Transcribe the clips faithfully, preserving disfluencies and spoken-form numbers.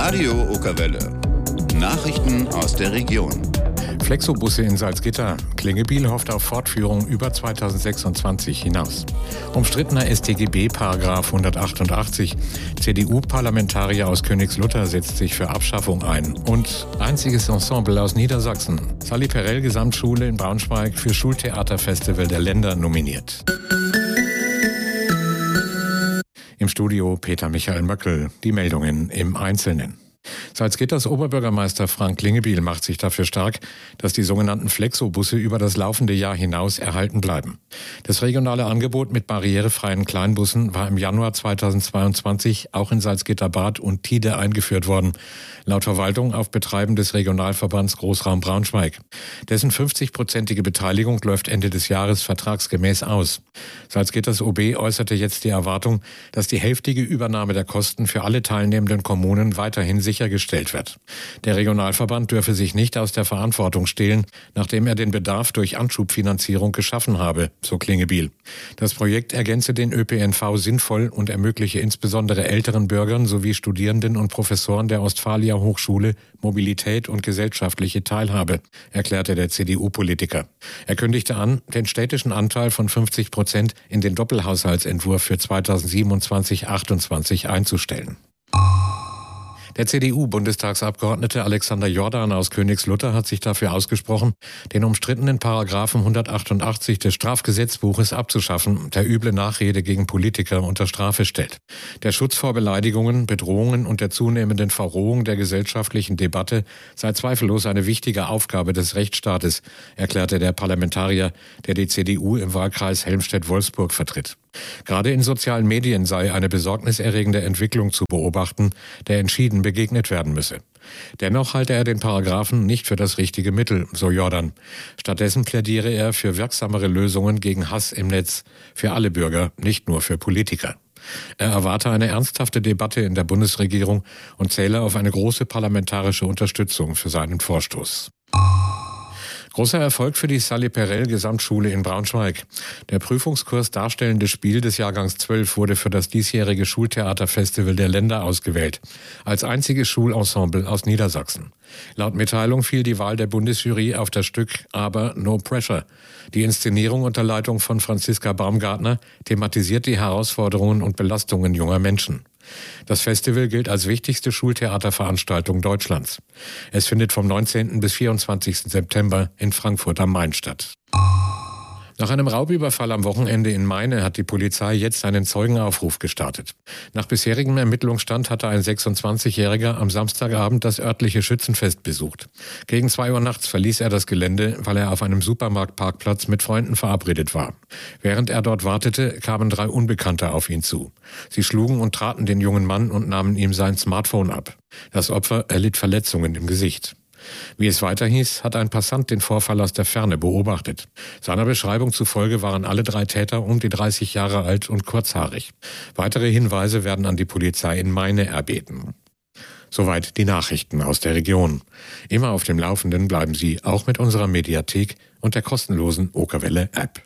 Radio Okerwelle. Nachrichten aus der Region. Flexobusse in Salzgitter. Klingebiel hofft auf Fortführung über zweitausendsechsundzwanzig hinaus. Umstrittener S t G B Paragraph hundertachtundachtzig. C D U-Parlamentarier aus Königslutter setzt sich für Abschaffung ein. Und einziges Ensemble aus Niedersachsen. Sally Perel Gesamtschule in Braunschweig für Schultheaterfestival der Länder nominiert. Im Studio Peter Michael Möckel. Die Meldungen im Einzelnen. Salzgitters Oberbürgermeister Frank Klingebiel macht sich dafür stark, dass die sogenannten Flexobusse über das laufende Jahr hinaus erhalten bleiben. Das regionale Angebot mit barrierefreien Kleinbussen war im Januar zweitausendzweiundzwanzig auch in Salzgitter-Bad und Tide eingeführt worden, laut Verwaltung auf Betreiben des Regionalverbands Großraum Braunschweig. Dessen fünfzig-prozentige Beteiligung läuft Ende des Jahres vertragsgemäß aus. Salzgitters O B äußerte jetzt die Erwartung, dass die hälftige Übernahme der Kosten für alle teilnehmenden Kommunen weiterhin sichergestellt wird. Der Regionalverband dürfe sich nicht aus der Verantwortung stehlen, nachdem er den Bedarf durch Anschubfinanzierung geschaffen habe, so Klingebiel. Das Projekt ergänze den Ö P N V sinnvoll und ermögliche insbesondere älteren Bürgern sowie Studierenden und Professoren der Ostfalia Hochschule Mobilität und gesellschaftliche Teilhabe, erklärte der C D U-Politiker. Er kündigte an, den städtischen Anteil von fünfzig Prozent in den Doppelhaushaltsentwurf für zweitausendsiebenundzwanzig achtundzwanzig einzustellen. Der C D U-Bundestagsabgeordnete Alexander Jordan aus Königslutter hat sich dafür ausgesprochen, den umstrittenen Paragraphen hundertachtundachtzig des Strafgesetzbuches abzuschaffen, der üble Nachrede gegen Politiker unter Strafe stellt. Der Schutz vor Beleidigungen, Bedrohungen und der zunehmenden Verrohung der gesellschaftlichen Debatte sei zweifellos eine wichtige Aufgabe des Rechtsstaates, erklärte der Parlamentarier, der die C D U im Wahlkreis Helmstedt-Wolfsburg vertritt. Gerade in sozialen Medien sei eine besorgniserregende Entwicklung zu beobachten, der entschieden begegnet werden müsse. Dennoch halte er den Paragraphen nicht für das richtige Mittel, so Jordan. Stattdessen plädiere er für wirksamere Lösungen gegen Hass im Netz, für alle Bürger, nicht nur für Politiker. Er erwarte eine ernsthafte Debatte in der Bundesregierung und zähle auf eine große parlamentarische Unterstützung für seinen Vorstoß. Großer Erfolg für die Sally Perel Gesamtschule in Braunschweig. Der Prüfungskurs Darstellendes Spiel des Jahrgangs zwölf wurde für das diesjährige Schultheaterfestival der Länder ausgewählt. Als einziges Schulensemble aus Niedersachsen. Laut Mitteilung fiel die Wahl der Bundesjury auf das Stück Aber No Pressure. Die Inszenierung unter Leitung von Franziska Baumgartner thematisiert die Herausforderungen und Belastungen junger Menschen. Das Festival gilt als wichtigste Schultheaterveranstaltung Deutschlands. Es findet vom neunzehnten bis vierundzwanzigsten September in Frankfurt am Main statt. Nach einem Raubüberfall am Wochenende in Meine hat die Polizei jetzt einen Zeugenaufruf gestartet. Nach bisherigem Ermittlungsstand hatte ein sechsundzwanzigjähriger am Samstagabend das örtliche Schützenfest besucht. Gegen zwei Uhr nachts verließ er das Gelände, weil er auf einem Supermarktparkplatz mit Freunden verabredet war. Während er dort wartete, kamen drei Unbekannte auf ihn zu. Sie schlugen und traten den jungen Mann und nahmen ihm sein Smartphone ab. Das Opfer erlitt Verletzungen im Gesicht. Wie es weiter hieß, hat ein Passant den Vorfall aus der Ferne beobachtet. Seiner Beschreibung zufolge waren alle drei Täter um die dreißig Jahre alt und kurzhaarig. Weitere Hinweise werden an die Polizei in Meine erbeten. Soweit die Nachrichten aus der Region. Immer auf dem Laufenden bleiben Sie auch mit unserer Mediathek und der kostenlosen Okerwelle-App.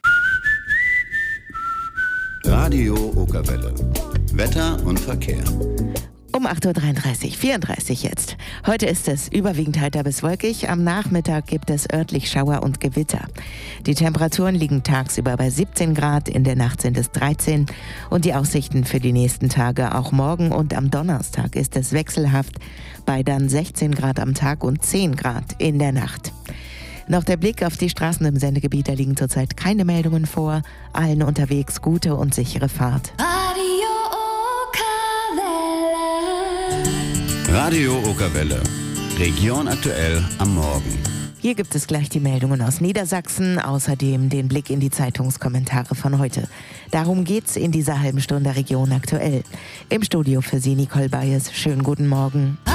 Radio Okerwelle. Wetter und Verkehr. Um acht Uhr dreiunddreißig, vierunddreißig jetzt. Heute ist es überwiegend heiter bis wolkig. Am Nachmittag gibt es örtlich Schauer und Gewitter. Die Temperaturen liegen tagsüber bei siebzehn Grad, in der Nacht sind es dreizehn. Und die Aussichten für die nächsten Tage, auch morgen und am Donnerstag, ist es wechselhaft bei dann sechzehn Grad am Tag und zehn Grad in der Nacht. Noch der Blick auf die Straßen im Sendegebiet, da liegen zurzeit keine Meldungen vor. Allen unterwegs gute und sichere Fahrt. Radio Okerwelle. Region aktuell am Morgen. Hier gibt es gleich die Meldungen aus Niedersachsen, außerdem den Blick in die Zeitungskommentare von heute. Darum geht's in dieser halben Stunde Region aktuell. Im Studio für Sie Nicole Bayes. Schönen guten Morgen.